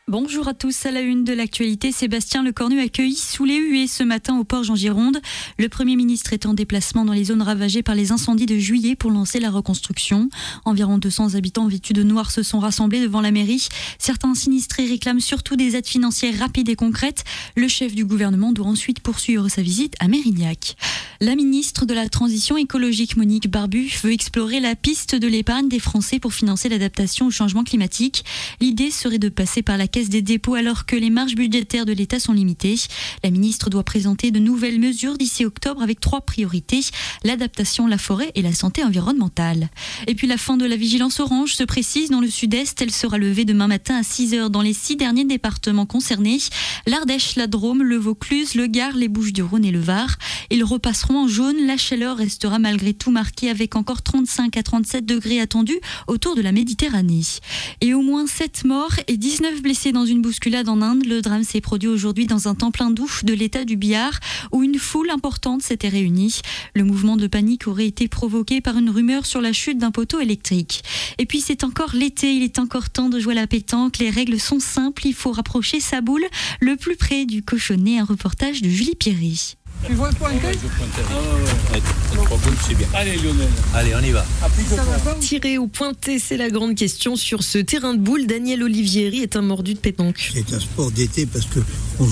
Bonjour à tous, à la une de l'actualité, Sébastien Lecornu accueilli sous les huées ce matin au Porge en Gironde. Le Premier ministre est en déplacement dans les zones ravagées par les incendies de juillet pour lancer la reconstruction. Environ 200 habitants vêtus de noir se sont rassemblés devant la mairie. Certains sinistrés réclament surtout des aides financières rapides et concrètes. Le chef du gouvernement doit ensuite poursuivre sa visite à Mérignac. La ministre de la Transition écologique, Monique Barbu, veut explorer la piste de l'épargne des Français pour financer l'adaptation au changement climatique. L'idée serait de passer par la Caisse des dépôts alors que les marges budgétaires de l'État sont limitées. La ministre doit présenter de nouvelles mesures d'ici octobre avec 3 priorités, l'adaptation, la forêt et la santé environnementale. Et puis la fin de la vigilance orange se précise dans le sud-est. Elle sera levée demain matin à 6h dans les 6 derniers départements concernés. L'Ardèche, la Drôme, le Vaucluse, le Gard, les Bouches-du-Rhône et le Var. Ils repasseront en jaune. La chaleur restera malgré tout marquée avec encore 35 à 37 degrés attendus autour de la Méditerranée. Et au moins 7 morts et 19 blessés dans une bousculade en Inde. Le drame s'est produit aujourd'hui dans un temple hindou de l'état du Bihar où une foule importante s'était réunie. Le mouvement de panique aurait été provoqué par une rumeur sur la chute d'un poteau électrique. Et puis c'est encore l'été, il est encore temps de jouer à la pétanque. Les règles sont simples, il faut rapprocher sa boule le plus près du cochonnet. Un reportage de Julie Pierry. Tu vois le pointer? C'est bien. Allez Lionel. Allez, on y va. Tirer ou pointer, c'est la grande question sur ce terrain de boules. Daniel Olivieri est un mordu de pétanque. C'est un sport d'été parce que on